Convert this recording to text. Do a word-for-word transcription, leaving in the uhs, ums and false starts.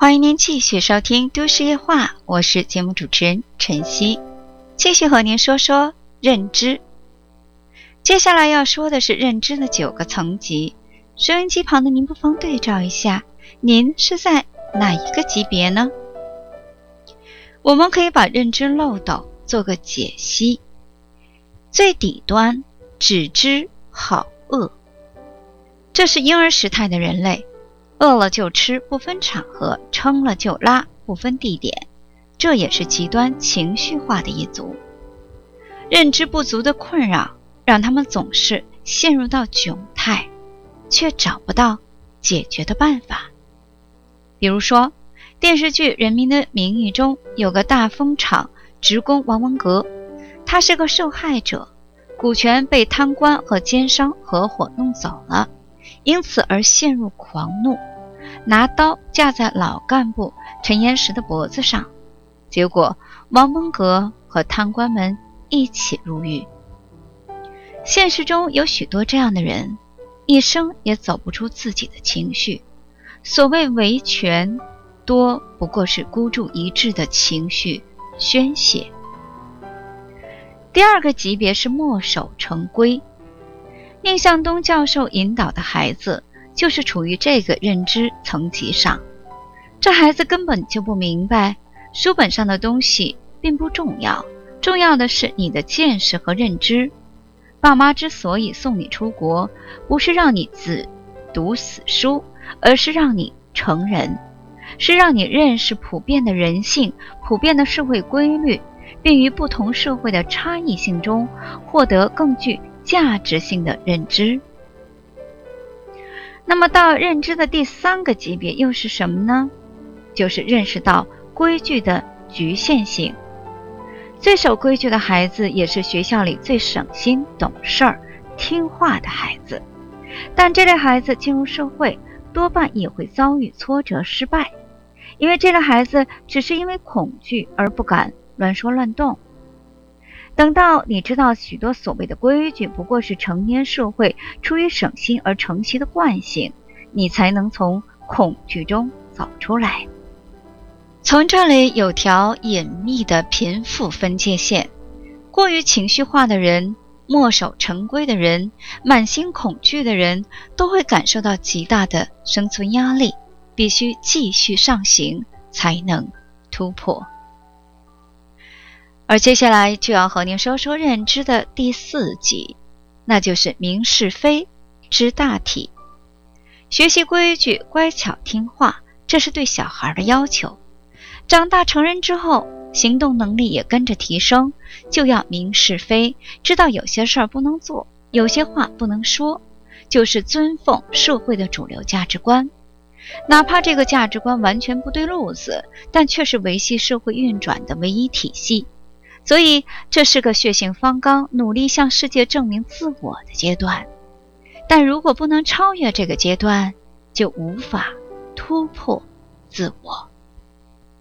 欢迎您继续收听都市夜话，我是节目主持人晨曦，继续和您说说认知。接下来要说的是认知的九个层级，收音机旁的您不妨对照一下，您是在哪一个级别呢？我们可以把认知漏斗做个解析。最底端只知好饿，这是婴儿时态的人类，饿了就吃，不分场合，撑了就拉，不分地点，这也是极端情绪化的一族。认知不足的困扰让他们总是陷入到窘态，却找不到解决的办法。比如说电视剧《人民的名义》中有个大风厂职工王文革，他是个受害者，股权被贪官和奸商合伙弄走了，因此而陷入狂怒，拿刀架在老干部陈岩石的脖子上，结果王文革和贪官们一起入狱。现实中有许多这样的人，一生也走不出自己的情绪，所谓维权，多不过是孤注一掷的情绪宣泄。第二个级别是墨守成规，宁向东教授引导的孩子就是处于这个认知层级上。这孩子根本就不明白，书本上的东西并不重要，重要的是你的见识和认知。爸妈之所以送你出国，不是让你只读死书，而是让你成人，是让你认识普遍的人性，普遍的社会规律，并于不同社会的差异性中获得更具价值性的认知。那么到认知的第三个级别又是什么呢？就是认识到规矩的局限性。最守规矩的孩子也是学校里最省心、懂事儿、听话的孩子，但这类孩子进入社会多半也会遭遇挫折失败，因为这类孩子只是因为恐惧而不敢乱说乱动。等到你知道许多所谓的规矩不过是成年社会出于省心而承袭的惯性，你才能从恐惧中走出来。从这里有条隐秘的贫富分界线，过于情绪化的人，墨守成规的人，满心恐惧的人，都会感受到极大的生存压力，必须继续上行才能突破。而接下来就要和您说说认知的第四级，那就是明是非，知大体。学习规矩，乖巧听话，这是对小孩的要求。长大成人之后，行动能力也跟着提升，就要明是非，知道有些事儿不能做，有些话不能说，就是尊奉社会的主流价值观。哪怕这个价值观完全不对路子，但却是维系社会运转的唯一体系。所以这是个血性方刚，努力向世界证明自我的阶段。但如果不能超越这个阶段，就无法突破自我。